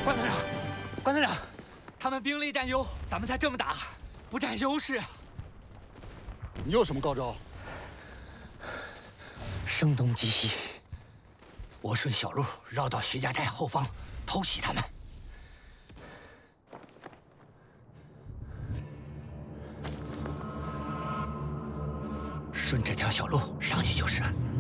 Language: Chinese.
关团长，关团长，他们兵力占优，咱们才这么打，不占优势啊！ 你有什么高招？ 声东击西，我顺小路绕到徐家寨后方偷袭他们。顺这条小路上去就是。